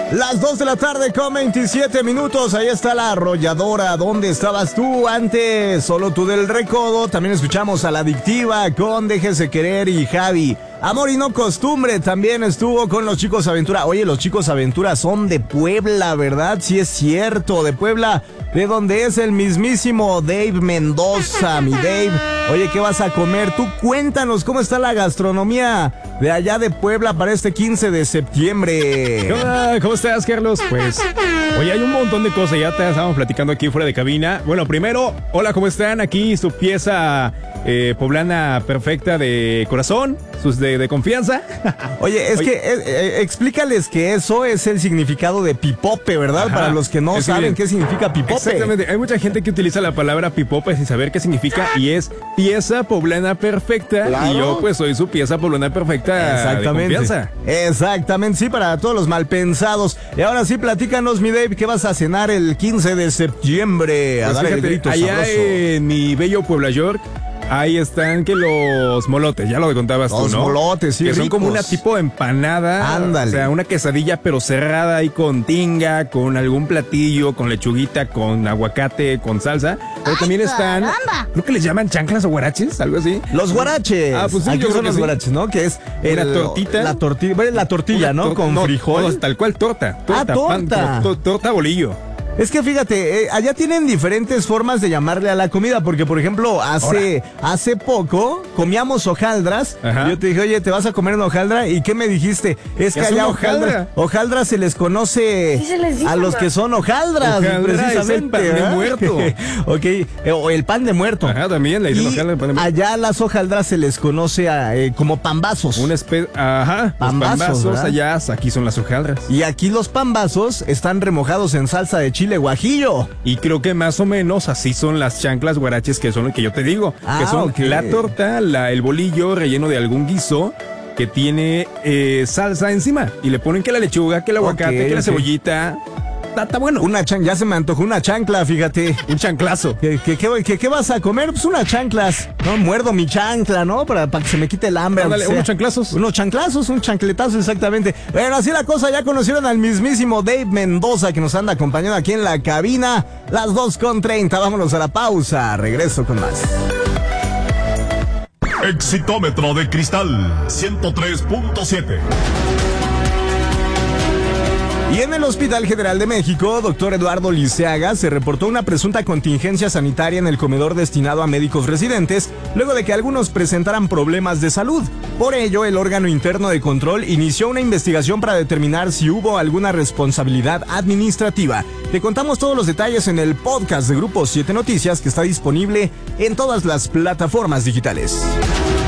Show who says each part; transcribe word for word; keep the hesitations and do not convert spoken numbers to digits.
Speaker 1: Las dos de la tarde con veintisiete minutos. Ahí está la arrolladora. ¿Dónde estabas tú antes? Solo tú del recodo. También escuchamos a La Adictiva con Déjese Querer y Javi. Amor y no costumbre también estuvo con los Chicos Aventura. Oye, los Chicos Aventura son de Puebla, ¿verdad? Sí es cierto, de Puebla, de donde es el mismísimo Dave Mendoza, mi Dave. Oye, ¿qué vas a comer? Tú cuéntanos cómo está la gastronomía de allá de Puebla para este quince de septiembre.
Speaker 2: Hola, ¿cómo estás, Carlos? Pues, oye, hay un montón de cosas, ya te estábamos platicando aquí fuera de cabina. Bueno, primero, hola, ¿cómo están? Aquí su pieza eh, poblana perfecta de corazón, sus de, de confianza.
Speaker 1: Oye, es
Speaker 2: Oye.
Speaker 1: que eh, eh, explícales que eso es el significado de pipope, ¿verdad?
Speaker 2: Ajá.
Speaker 1: Para los que no
Speaker 2: Es
Speaker 1: saben
Speaker 2: bien.
Speaker 1: qué significa pipope.
Speaker 2: Exactamente, hay mucha gente que utiliza la palabra pipope sin saber qué significa y es pieza poblana perfecta.
Speaker 1: Claro.
Speaker 2: Y yo pues soy su pieza poblana perfecta
Speaker 1: Exactamente.
Speaker 2: de confianza.
Speaker 1: Exactamente, sí, para todos los malpensados. Y ahora sí, platícanos, mi Dave, ¿qué vas a cenar el quince de septiembre? A
Speaker 2: Pues
Speaker 1: dar el
Speaker 2: fíjate,
Speaker 1: grito
Speaker 2: allá
Speaker 1: sabroso.
Speaker 2: en mi bello Puebla York, ahí están que los molotes, ya lo contabas
Speaker 1: Los
Speaker 2: tú, ¿no?
Speaker 1: molotes, sí,
Speaker 2: que son
Speaker 1: ricos.
Speaker 2: como una tipo empanada.
Speaker 1: Ándale.
Speaker 2: O sea, una quesadilla pero cerrada ahí con tinga, con algún platillo, con lechuguita, con aguacate, con salsa. Pero
Speaker 3: ¡Ay,
Speaker 2: también están,
Speaker 3: caramba!
Speaker 2: creo que les llaman chanclas o guaraches, algo así.
Speaker 1: Los guaraches.
Speaker 2: Ah, pues sí,
Speaker 1: Aquí
Speaker 2: yo creo
Speaker 1: son
Speaker 2: que
Speaker 1: los
Speaker 2: sí.
Speaker 1: guaraches, ¿no? Que es
Speaker 2: Una
Speaker 1: el-
Speaker 2: tortita.
Speaker 1: La tortilla, bueno, la tortilla,
Speaker 2: Una
Speaker 1: ¿no?
Speaker 2: tor-
Speaker 1: Con
Speaker 2: no,
Speaker 1: frijol.
Speaker 2: no, tal cual, torta. torta
Speaker 1: Ah,
Speaker 2: pan,
Speaker 1: torta.
Speaker 2: tor- tor- torta bolillo.
Speaker 1: Es que fíjate, eh, allá tienen diferentes formas de llamarle a la comida, porque por ejemplo, hace, hace poco comíamos hojaldras.
Speaker 2: Ajá.
Speaker 1: Yo te dije, oye, ¿te vas a comer una hojaldra? ¿Y qué me dijiste? Es que
Speaker 2: Es
Speaker 1: allá
Speaker 2: una hojaldra.
Speaker 1: hojaldra, hojaldra se les conoce
Speaker 3: Sí se les dice,
Speaker 1: a los
Speaker 3: ¿no?
Speaker 1: que son hojaldras,
Speaker 2: Hojaldra es el
Speaker 1: precisamente.
Speaker 2: pan de
Speaker 1: ¿verdad?
Speaker 2: muerto.
Speaker 1: Ok, eh, o el pan de muerto.
Speaker 2: Ajá, también le dicen
Speaker 1: Y
Speaker 2: hojaldra, pan de muerto.
Speaker 1: allá las hojaldras se les conoce a, eh, como pambazos.
Speaker 2: Una especie, ajá,
Speaker 1: Pambazos,
Speaker 2: los pambazos
Speaker 1: ¿verdad?
Speaker 2: allá, aquí son las hojaldras.
Speaker 1: Y aquí los pambazos están remojados en salsa de chile guajillo.
Speaker 2: Y creo que más o menos así son las chanclas guaraches que son lo que yo te digo.
Speaker 1: Ah,
Speaker 2: que son
Speaker 1: ok.
Speaker 2: la torta, la, el bolillo relleno de algún guiso que tiene eh, salsa encima. Y le ponen que la lechuga, que el aguacate,
Speaker 1: Ok,
Speaker 2: que la
Speaker 1: ok.
Speaker 2: cebollita. Está, está bueno. Un,
Speaker 1: Una chan, ya se me antojó una chancla, fíjate.
Speaker 2: un chanclazo.
Speaker 1: ¿Qué, qué, qué- qué- qué vas a comer? Pues unas chanclas. No, muerdo mi chancla, ¿no? Para, para que se me quite el hambre.
Speaker 2: Ándale,
Speaker 1: aunque sea.
Speaker 2: unos chanclazos.
Speaker 1: Unos chanclazos, un chancletazo, exactamente. Bueno, así la cosa, ya conocieron al mismísimo Dave Mendoza que nos anda acompañando aquí en la cabina. Las dos con treinta, vámonos a la pausa. Regreso con más.
Speaker 4: Exitómetro de cristal ciento tres punto siete.
Speaker 1: Y en el Hospital General de México, doctor Eduardo Liceaga, se reportó una presunta contingencia sanitaria en el comedor destinado a médicos residentes, luego de que algunos presentaran problemas de salud. Por ello, el órgano interno de control inició una investigación para determinar si hubo alguna responsabilidad administrativa. Te contamos todos los detalles en el podcast de Grupo siete Noticias, que está disponible en todas las plataformas digitales.